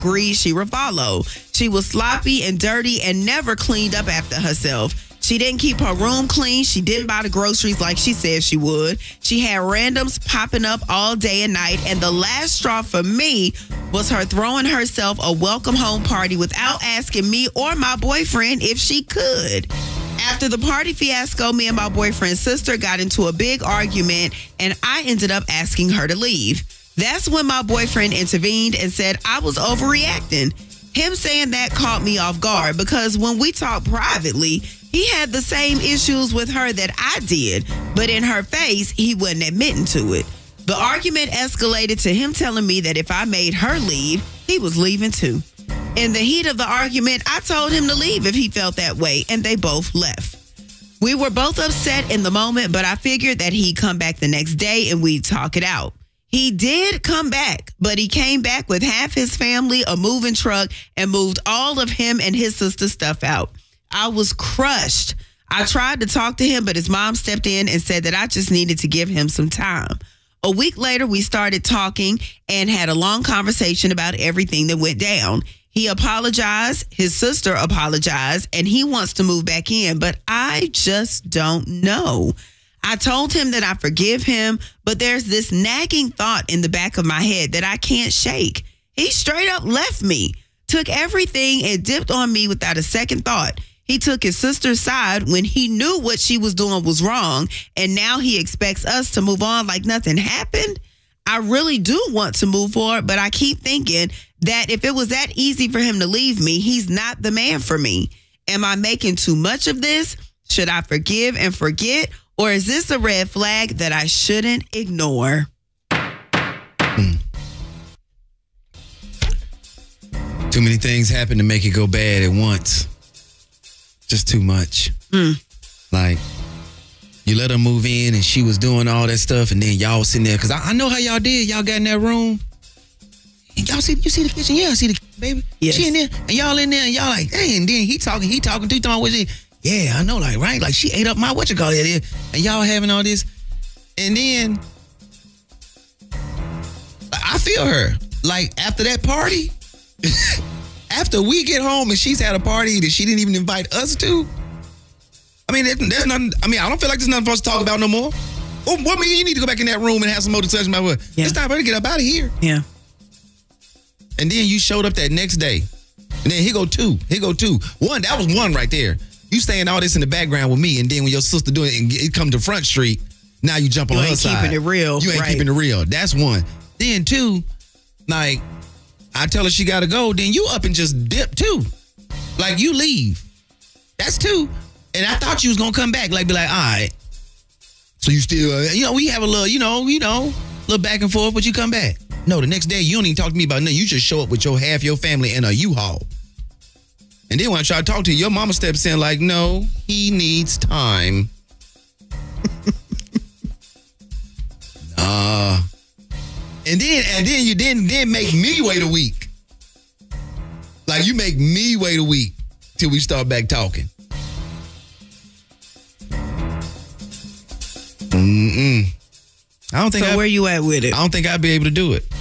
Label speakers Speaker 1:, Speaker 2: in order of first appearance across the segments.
Speaker 1: Greasy Ravallo. She was sloppy and dirty and never cleaned up after herself. She didn't keep her room clean. She didn't buy the groceries like she said she would. She had randoms popping up all day and night. And the last straw for me was her throwing herself a welcome home party without asking me or my boyfriend if she could. After the party fiasco, me and my boyfriend's sister got into a big argument, and I ended up asking her to leave. That's when my boyfriend intervened and said I was overreacting. Him saying that caught me off guard because when we talked privately, he had the same issues with her that I did, but in her face, he wasn't admitting to it. The argument escalated to him telling me that if I made her leave, he was leaving too. In the heat of the argument, I told him to leave if he felt that way, and they both left. We were both upset in the moment, but I figured that he'd come back the next day and we'd talk it out. He did come back, but he came back with half his family, a moving truck, and moved all of him and his sister's stuff out. I was crushed. I tried to talk to him, but his mom stepped in and said that I just needed to give him some time. A week later, we started talking and had a long conversation about everything that went down. He apologized, his sister apologized, and he wants to move back in, but I just don't know. I told him that I forgive him, but there's this nagging thought in the back of my head that I can't shake. He straight up left me, took everything and dipped on me without a second thought. He took his sister's side when he knew what she was doing was wrong, and now he expects us to move on like nothing happened. I really do want to move forward, but I keep thinking that if it was that easy for him to leave me, he's not the man for me. Am I making too much of this? Should I forgive and forget? Or is this a red flag that I shouldn't ignore?
Speaker 2: Too many things happen to make it go bad at once. Just too much. Like, you let her move in and she was doing all that stuff, and then y'all was sitting there, because I know how y'all did. Y'all got in that room. And you see the kitchen? Yeah, I see the baby.
Speaker 1: Yes.
Speaker 2: She in there, and y'all in there, and y'all like, hey, and then he talking to what she, yeah, I know, like, right? Like, she ate up my whatchamacallit, and y'all having all this. And then, I feel her. Like, after that party, after we get home and she's had a party that she didn't even invite us to, I mean, there's nothing, I mean, I don't feel like there's nothing for us to talk about no more. What mean you need to go back in that room and have some more discussion about what?
Speaker 1: Yeah.
Speaker 2: It's time for her to get up out of here.
Speaker 1: Yeah.
Speaker 2: And then you showed up that next day. And then here go two. One, that was one right there. You saying all this in the background with me, and then when your sister doing it and it come to Front Street, now you jump on her side.
Speaker 1: You ain't keeping it real.
Speaker 2: You ain't keeping it real. That's one. Then two, like, I tell her she got to go, then you up and just dip too. Like, you leave. That's two. And I thought you was going to come back, like, be like, all right. So you still, we have a little, little back and forth, but you come back. No, the next day, you don't even talk to me about nothing. You just show up with half your family in a U-Haul. And then when I try to talk to you, your mama steps in like, no, he needs time. And then you didn't make me wait a week. Like, you make me wait a week till we start back talking. I don't think.
Speaker 1: So where you at with it?
Speaker 2: I don't think I'd be able to do it.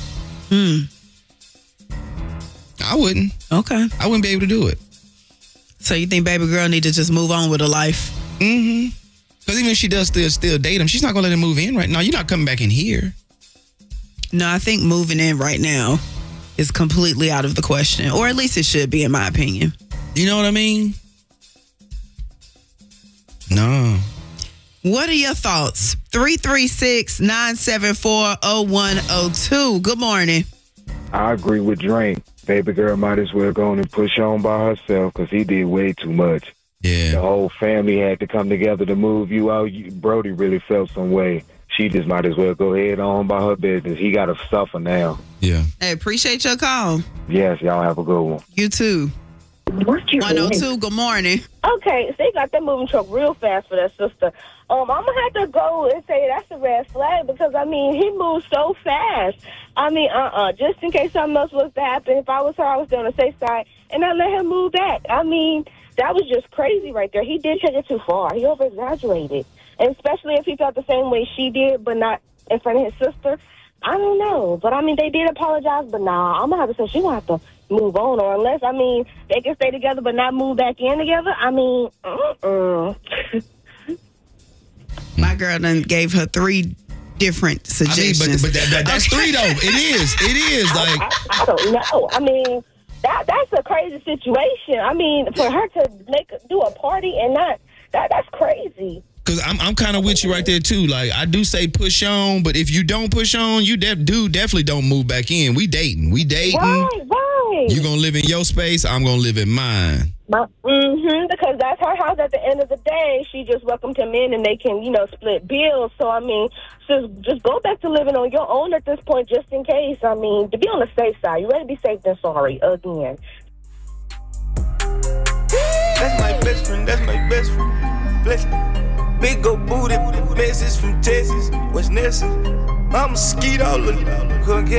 Speaker 2: I wouldn't.
Speaker 1: Okay.
Speaker 2: I wouldn't be able to do it.
Speaker 1: So you think baby girl need to just move on with her life?
Speaker 2: Because even if she does still date him, she's not going to let him move in right now. You're not coming back in here.
Speaker 1: No, I think moving in right now is completely out of the question. Or at least it should be, in my opinion.
Speaker 2: You know what I mean? No.
Speaker 1: What are your thoughts? 336-974-0102. Good morning.
Speaker 3: I agree with Drake. Baby girl might as well go on and push on by herself because he did way too much.
Speaker 2: Yeah.
Speaker 3: The whole family had to come together to move you out. Brody really felt some way. She just might as well go ahead on by her business. He got to suffer now.
Speaker 2: Yeah.
Speaker 1: Hey, appreciate your call.
Speaker 3: Yes, y'all have a good one.
Speaker 1: You too. 102, good morning.
Speaker 4: Okay, so they got that moving truck real fast for that sister. I'm going to have to go and say that's a red flag because, I mean, he moved so fast. I mean, just in case something else was to happen, if I was her, I was on the safe side, and I let him move back. I mean, that was just crazy right there. He did take it too far. He over-exaggerated, and especially if he felt the same way she did, but not in front of his sister. I don't know, but, I mean, they did apologize, but nah, I'm going to have to say she's going to have to move on, or unless, I mean, they can stay together but not move back in together. I mean,
Speaker 1: My girl done gave her 3 different suggestions.
Speaker 2: But that's 3 though. It is like
Speaker 4: I don't know. I mean, that's a crazy situation. I mean, for her to do a party and not that's crazy.
Speaker 2: Because I'm kind of with you right there too. Like, I do say push on, but if you don't push on, you definitely don't move back in. We dating.
Speaker 4: Right.
Speaker 2: You gonna live in your space, I'm gonna live in mine.
Speaker 4: Because that's her house. At the end of the day, she just welcomed him in, and they can, split bills. So I mean, just go back to living on your own at this point, just in case. I mean, to be on the safe side, you rather be safe than sorry again.
Speaker 5: That's my best friend. That's my best friend. Bless me. Big old booty, message from Texas, West Nessa. I'm a skeet all couldn't get